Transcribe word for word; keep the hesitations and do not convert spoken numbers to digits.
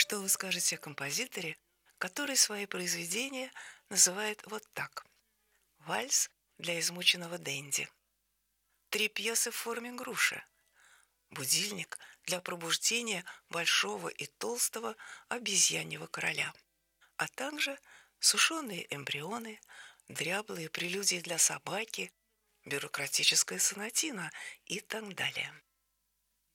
Что вы скажете о композиторе, который свои произведения называет вот так: «Вальс для измученного денди», «Три пьесы в форме груши», «Будильник для пробуждения большого и толстого обезьяньего короля», а также «Сушеные эмбрионы», «Дряблые прелюдии для собаки», «Бюрократическая сонатина» и так далее.